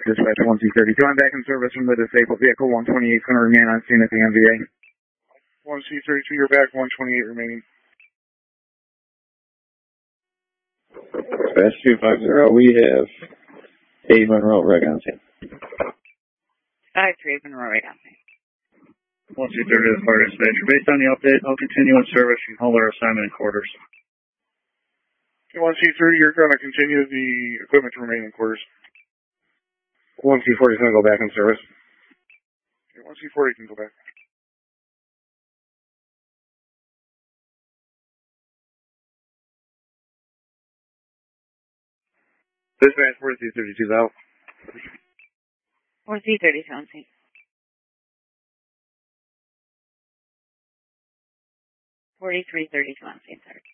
Dispatch 1C32, I'm back in service from the disabled vehicle. 128 is going to remain on scene at the MVA. 1C32, you're back. 128 remaining. Dispatch 250, we have 8 Monroe Reg on scene. 5-3 Monroe Reg on scene. 1C30 to the fire dispatcher. Based on the update, I'll continue in service. You can hold our assignment in quarters. 1C30, you're going to continue the equipment to remain in quarters. 1C40 is going to go back in service. 1C40 can go back. Dispatch 4332 is out. 4C30 on scene. 4332 on scene, sir.